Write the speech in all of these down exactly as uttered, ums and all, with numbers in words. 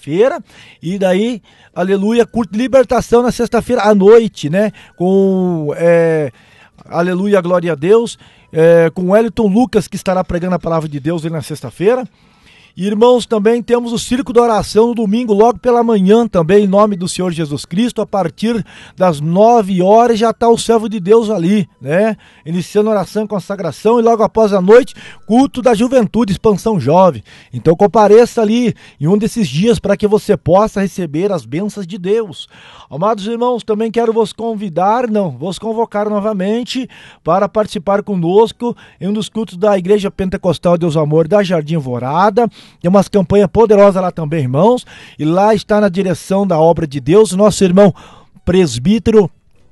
sexta-feira, e daí, aleluia, culto de libertação na sexta-feira à noite, né? Com, é, aleluia, glória a Deus, é, com o Wellington Lucas, que estará pregando a palavra de Deus aí na sexta-feira. Irmãos, também temos o Circo da Oração no domingo, logo pela manhã também, em nome do Senhor Jesus Cristo, a partir das nove horas já está o servo de Deus ali, né? Iniciando oração e consagração, e logo após a noite, culto da juventude, expansão jovem. Então compareça ali em um desses dias para que você possa receber as bênçãos de Deus. Amados irmãos, também quero vos convidar, não, vos convocar novamente para participar conosco em um dos cultos da Igreja Pentecostal Deus Amor da Jardim Alvorada. Tem umas campanhas poderosas lá também, irmãos, e lá está na direção da obra de Deus o nosso irmão presbítero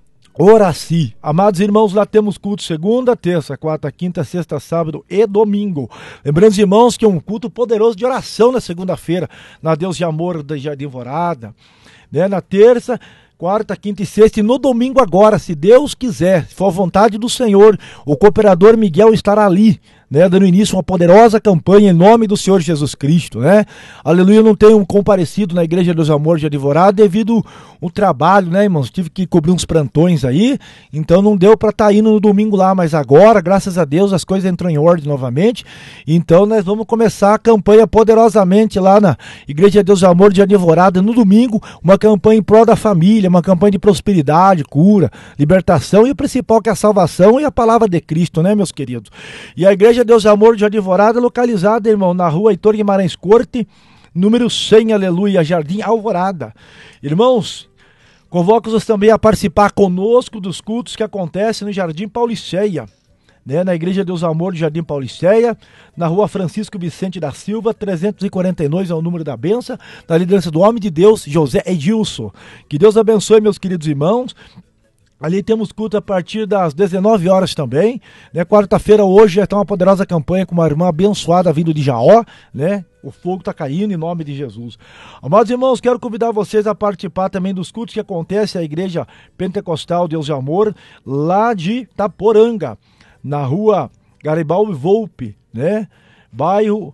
Horaci. Amados irmãos, lá temos culto segunda, terça, quarta, quinta, sexta, sábado e domingo. Lembrando, irmãos, que é um culto poderoso de oração na segunda-feira, na Deus de Amor da Jardim Alvorada, né? Na terça, quarta, quinta e sexta, e no domingo agora, se Deus quiser, se for a vontade do Senhor, o cooperador Miguel estará ali, né, dando início a uma poderosa campanha em nome do Senhor Jesus Cristo, né? Aleluia, eu não tenho comparecido na Igreja dos Amores de Alvorada devido ao trabalho, né, irmãos? Tive que cobrir uns plantões aí, então não deu para estar tá indo no domingo lá, mas agora, graças a Deus, as coisas entram em ordem novamente, então nós vamos começar a campanha poderosamente lá na Igreja dos Amores de Alvorada no domingo, uma campanha em prol da família, uma campanha de prosperidade, cura, libertação, e o principal que é a salvação e a palavra de Cristo, né, meus queridos? E a Igreja Deus Amor de Alvorada, localizada, irmão, na rua Heitor Guimarães Corte, número cem, aleluia, Jardim Alvorada. Irmãos, convoco-os também a participar conosco dos cultos que acontecem no Jardim Pauliceia, né, na Igreja Deus Amor de Jardim Pauliceia, na rua Francisco Vicente da Silva, trezentos e quarenta e dois é o número da benção, na liderança do homem de Deus, José Edilson. Que Deus abençoe, meus queridos irmãos. Ali temos culto a partir das dezenove horas também, né? Quarta-feira hoje já está uma poderosa campanha com uma irmã abençoada vindo de Jaó, né? O fogo está caindo em nome de Jesus. Amados irmãos, quero convidar vocês a participar também dos cultos que acontecem na Igreja Pentecostal Deus de Amor, lá de Itaporanga, na rua Garibaldi Volpe, né? Bairro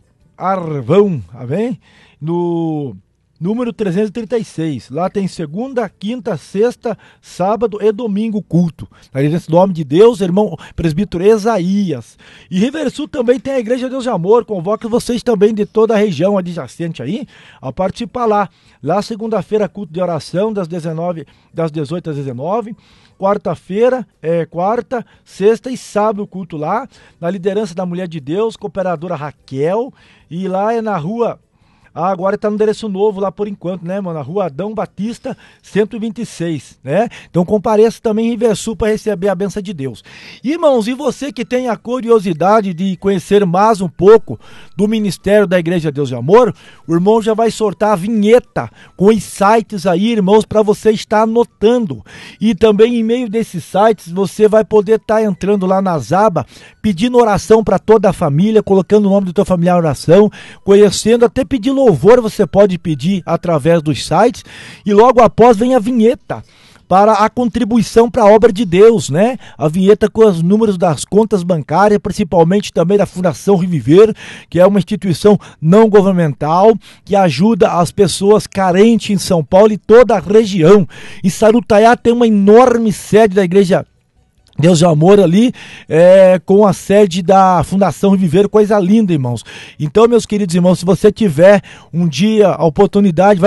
Arvão, amém? No número trezentos e trinta e seis, lá tem segunda, quinta, sexta, sábado e domingo culto. Na liderança do homem de Deus, irmão presbítero Esaías. E Riversul também tem a Igreja Deus de Amor, convoco vocês também de toda a região adjacente aí, a participar lá. Lá segunda-feira culto de oração, das dezenove, das dezoito às dezenove, quarta-feira, é, quarta, sexta e sábado culto lá, na liderança da Mulher de Deus, cooperadora Raquel, e lá é na rua... Ah, agora está no endereço novo lá por enquanto, né, mano? Na rua Adão Batista, cento e vinte e seis, né? Então compareça também em Riversul para receber a bênção de Deus. Irmãos, e você que tem a curiosidade de conhecer mais um pouco do ministério da Igreja Deus de Amor, o irmão já vai sortar a vinheta com os sites aí, irmãos, para você estar anotando. E também em meio desses sites você vai poder estar tá entrando lá nas abas, pedindo oração para toda a família, colocando o nome do teu familiar em oração, conhecendo, até pedindo louvor você pode pedir através dos sites, e logo após vem a vinheta para a contribuição para a obra de Deus, né? A vinheta com os números das contas bancárias, principalmente também da Fundação Reviver, que é uma instituição não governamental que ajuda as pessoas carentes em São Paulo e toda a região. E Sarutaiá tem uma enorme sede da Igreja Deus de Amor ali, é, com a sede da Fundação Reviver, coisa linda, irmãos. Então, meus queridos irmãos, se você tiver um dia a oportunidade, vai